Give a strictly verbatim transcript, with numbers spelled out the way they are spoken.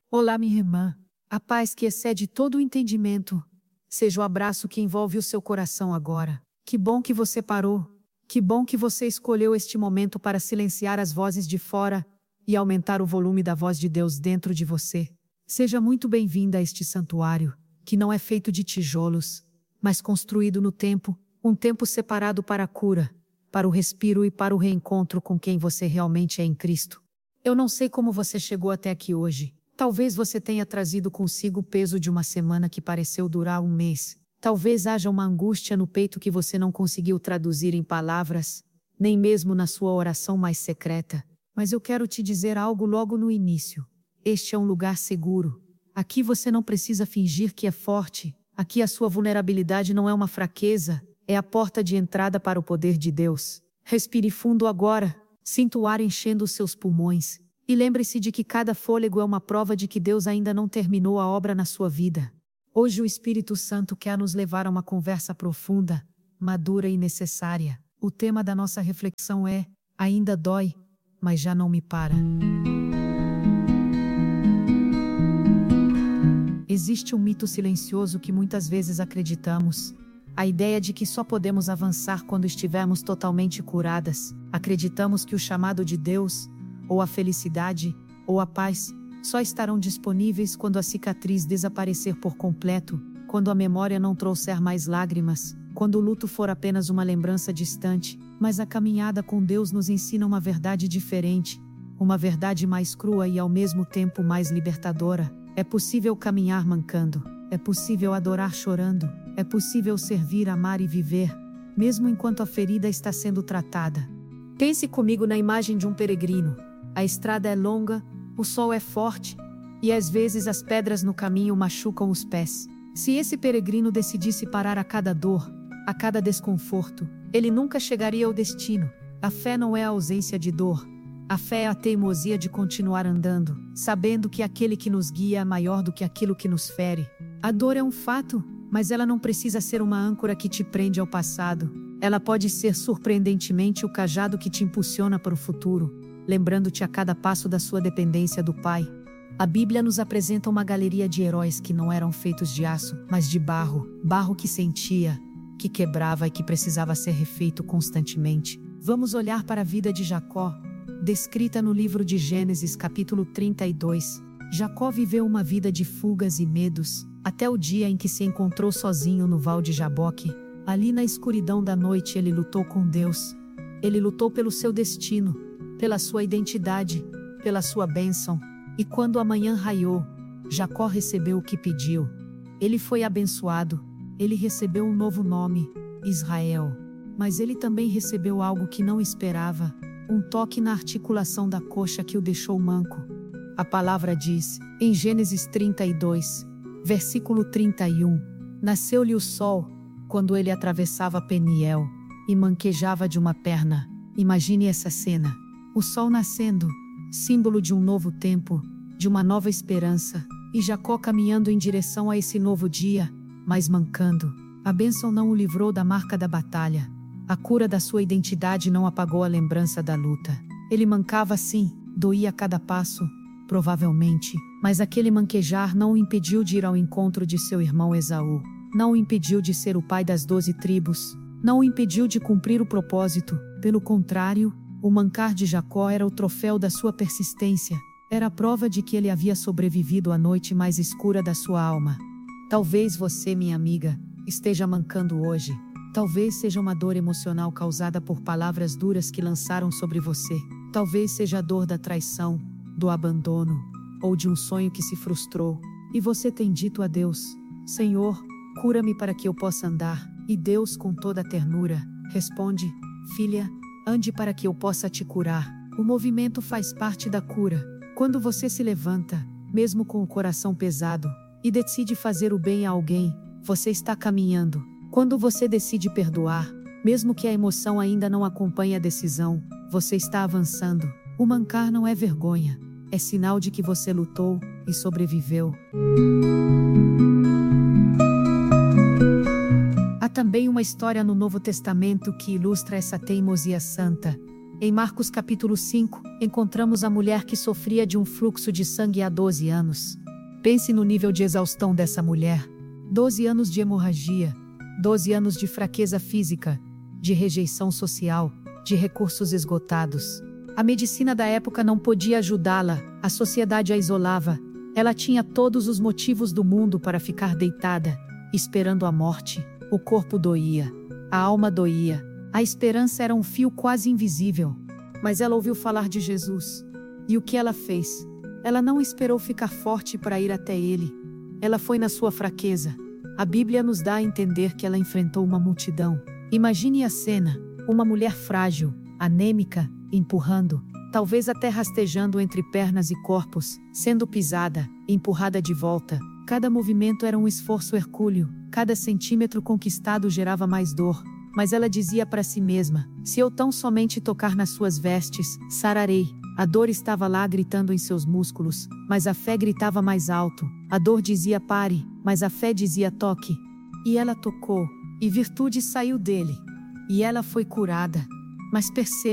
Olá, minha irmã. A paz que excede todo o entendimento seja o abraço que envolve o seu coração agora. Que bom que você parou. Que bom que você escolheu este momento para silenciar as vozes de fora e aumentar o volume da voz de Deus dentro de você. Seja muito bem-vinda a este santuário, que não é feito de tijolos, mas construído no tempo, um tempo separado para a cura, para o respiro e para o reencontro com quem você realmente é em Cristo. Eu não sei como você chegou até aqui hoje. Talvez você tenha trazido consigo o peso de uma semana que pareceu durar um mês. Talvez haja uma angústia no peito que você não conseguiu traduzir em palavras, nem mesmo na sua oração mais secreta. Mas eu quero te dizer algo logo no início. Este é um lugar seguro. Aqui você não precisa fingir que é forte. Aqui a sua vulnerabilidade não é uma fraqueza, é a porta de entrada para o poder de Deus. Respire fundo agora. Sinta o ar enchendo os seus pulmões. E lembre-se de que cada fôlego é uma prova de que Deus ainda não terminou a obra na sua vida. Hoje o Espírito Santo quer nos levar a uma conversa profunda, madura e necessária. O tema da nossa reflexão é: ainda dói, mas já não me para. Existe um mito silencioso que muitas vezes acreditamos. A ideia de que só podemos avançar quando estivermos totalmente curadas. Acreditamos que o chamado de Deus, ou a felicidade, ou a paz, só estarão disponíveis quando a cicatriz desaparecer por completo, quando a memória não trouxer mais lágrimas, quando o luto for apenas uma lembrança distante. Mas a caminhada com Deus nos ensina uma verdade diferente, uma verdade mais crua e ao mesmo tempo mais libertadora. É possível caminhar mancando, é possível adorar chorando, é possível servir, amar e viver, mesmo enquanto a ferida está sendo tratada. Pense comigo na imagem de um peregrino. A estrada é longa, o sol é forte, e às vezes as pedras no caminho machucam os pés. Se esse peregrino decidisse parar a cada dor, a cada desconforto, ele nunca chegaria ao destino. A fé não é a ausência de dor. A fé é a teimosia de continuar andando, sabendo que aquele que nos guia é maior do que aquilo que nos fere. A dor é um fato, mas ela não precisa ser uma âncora que te prende ao passado. Ela pode ser surpreendentemente o cajado que te impulsiona para o futuro, lembrando-te a cada passo da sua dependência do Pai. A Bíblia nos apresenta uma galeria de heróis que não eram feitos de aço, mas de barro, barro que sentia, que quebrava e que precisava ser refeito constantemente. Vamos olhar para a vida de Jacó, descrita no livro de Gênesis capítulo trinta e dois. Jacó viveu uma vida de fugas e medos, até o dia em que se encontrou sozinho no Val de Jaboque. Ali na escuridão da noite ele lutou com Deus. Ele lutou pelo seu destino, pela sua identidade, pela sua bênção. E quando a manhã raiou, Jacó recebeu o que pediu. Ele foi abençoado, ele recebeu um novo nome, Israel. Mas ele também recebeu algo que não esperava, um toque na articulação da coxa que o deixou manco. A palavra diz, em Gênesis trinta e dois, versículo trinta e um, nasceu-lhe o sol, quando ele atravessava Peniel, e manquejava de uma perna. Imagine essa cena. O sol nascendo, símbolo de um novo tempo, de uma nova esperança, e Jacó caminhando em direção a esse novo dia, mas mancando. A bênção não o livrou da marca da batalha. A cura da sua identidade não apagou a lembrança da luta. Ele mancava sim, doía a cada passo, provavelmente, mas aquele manquejar não o impediu de ir ao encontro de seu irmão Esaú. Não o impediu de ser o pai das doze tribos. Não o impediu de cumprir o propósito. Pelo contrário, o mancar de Jacó era o troféu da sua persistência. Era a prova de que ele havia sobrevivido à noite mais escura da sua alma. Talvez você, minha amiga, esteja mancando hoje. Talvez seja uma dor emocional causada por palavras duras que lançaram sobre você. Talvez seja a dor da traição, do abandono, ou de um sonho que se frustrou. E você tem dito a Deus: Senhor, cura-me para que eu possa andar. E Deus, com toda a ternura, responde: Filha, ande para que eu possa te curar. O movimento faz parte da cura. Quando você se levanta, mesmo com o coração pesado, e decide fazer o bem a alguém, você está caminhando. Quando você decide perdoar, mesmo que a emoção ainda não acompanhe a decisão, você está avançando. O mancar não é vergonha, é sinal de que você lutou e sobreviveu. Há também uma história no Novo Testamento que ilustra essa teimosia santa. Em Marcos capítulo cinco, encontramos a mulher que sofria de um fluxo de sangue há doze anos. Pense no nível de exaustão dessa mulher. doze anos de hemorragia, doze anos de fraqueza física, de rejeição social, de recursos esgotados. A medicina da época não podia ajudá-la, a sociedade a isolava. Ela tinha todos os motivos do mundo para ficar deitada, esperando a morte. O corpo doía, a alma doía, a esperança era um fio quase invisível. Mas ela ouviu falar de Jesus. E o que ela fez? Ela não esperou ficar forte para ir até ele. Ela foi na sua fraqueza. A Bíblia nos dá a entender que ela enfrentou uma multidão. Imagine a cena: uma mulher frágil, anêmica, empurrando, talvez até rastejando entre pernas e corpos, sendo pisada, empurrada de volta. Cada movimento era um esforço hercúleo, cada centímetro conquistado gerava mais dor. Mas ela dizia para si mesma: se eu tão somente tocar nas suas vestes, sararei. A dor estava lá gritando em seus músculos, mas a fé gritava mais alto. A dor dizia pare, mas a fé dizia toque. E ela tocou, e virtude saiu dele. E ela foi curada. Mas perceba,